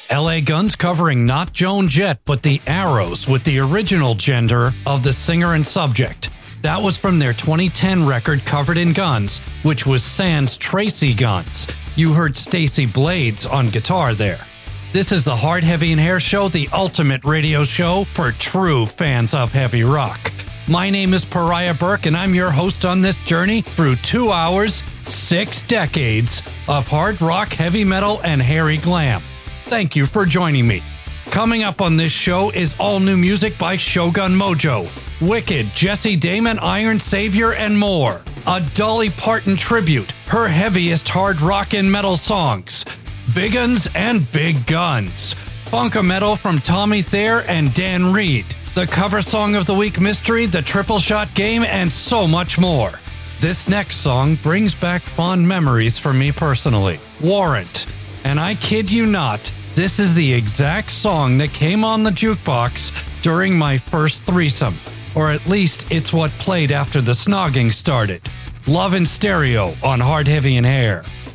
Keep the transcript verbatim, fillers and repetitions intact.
L A Guns covering not Joan Jett, but the Arrows with the original gender of the singer and subject. That was from their twenty ten record Covered in Guns, which was sans Tracy Guns. You heard Stacey Blades on guitar there. This is the Hard, Heavy, and Hair Show, the ultimate radio show for true fans of heavy rock. My name is Pariah Burke, and I'm your host on this journey through two hours, six decades of hard rock, heavy metal, and hairy glam. Thank you for joining me. Coming up on this show is all new music by Shogun Mojo, Wicked, Jesse Damon, Iron Savior, and more. A Dolly Parton tribute, her heaviest hard rock and metal songs. Big Uns and Big Guns. Funka Metal from Tommy Thayer and Dan Reed. The cover song of the week mystery, the triple shot game, and so much more. This next song brings back fond memories for me personally. Warrant. And I kid you not, this is the exact song that came on the jukebox during my first threesome. Or at least it's what played after the snogging started. Love in Stereo on Hard, Heavy, and Hair.